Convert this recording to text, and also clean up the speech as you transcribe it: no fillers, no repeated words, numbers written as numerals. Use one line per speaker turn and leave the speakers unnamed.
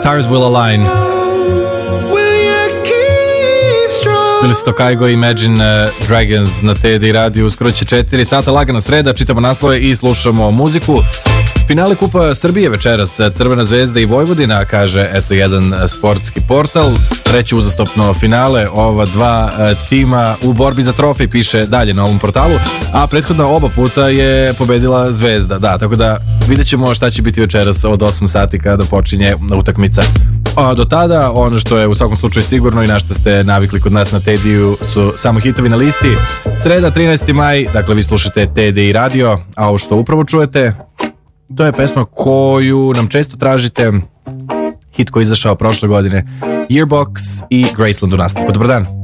Stars Will Align. Bili su to Kaigo i Imagine Dragons na TD radiju. Skoro će 4 sata, lagana sreda, čitamo naslove i slušamo muziku. Finale Kupa Srbije večeras, Crvena zvezda i Vojvodina, kaže eto jedan sportski portal. Treće uzastopno finale, ova dva tima u borbi za trofej, piše dalje na ovom portalu, a prethodna oba puta je pobedila Zvezda. Da, tako da vidjet ćemo šta će biti večeras od 8 sati kada počinje utakmica. A do tada, ono što je u svakom slučaju sigurno i na što ste navikli kod nas na TD-u su samo hitovi na listi. Sreda 13. maj, dakle vi slušate TD radio, a ovo što upravo čujete, to je pesma koju nam često tražite, hit koji je izašao prošle godine, Yearbox i Graceland u nastavku. Dobar dan.